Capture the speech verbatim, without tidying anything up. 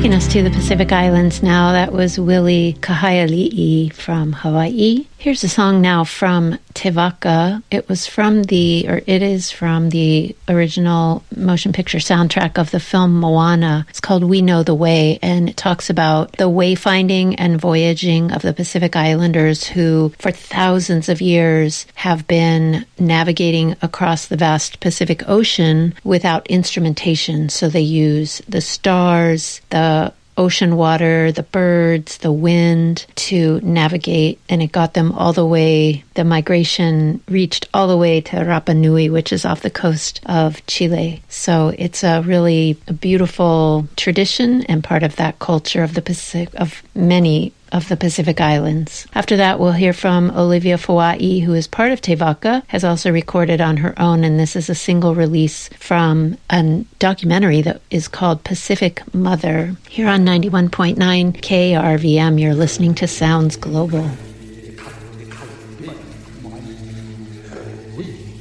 Taking us to the Pacific Islands now, that was Willie Kahaiali'i from Hawaii. Here's a song now from Te Waka. It was from the, or it is from the original motion picture soundtrack of the film Moana. It's called We Know the Way, and it talks about the wayfinding and voyaging of the Pacific Islanders who, for thousands of years, have been navigating across the vast Pacific Ocean without instrumentation. So they use the stars, the ocean water, the birds, the wind to navigate, and it got them all the way. The migration reached all the way to Rapa Nui, which is off the coast of Chile. So it's a really beautiful tradition and part of that culture of the Pacific, of many of the Pacific Islands. After that, we'll hear from Olivia Fawai, who is part of Te Waka, has also recorded on her own, and this is a single release from a documentary that is called Pacific Mother. Here on ninety-one point nine K R V M, you're listening to Sounds Global. We